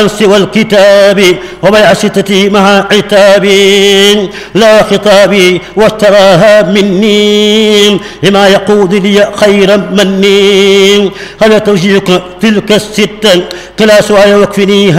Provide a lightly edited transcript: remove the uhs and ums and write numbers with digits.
سوى الكتاب وبيع ستتي مع عتابي لا خطابي واشتراها مني لما يقود لي خيرا مني هل توجيهك تلك الستة كلا سواي وكفنيها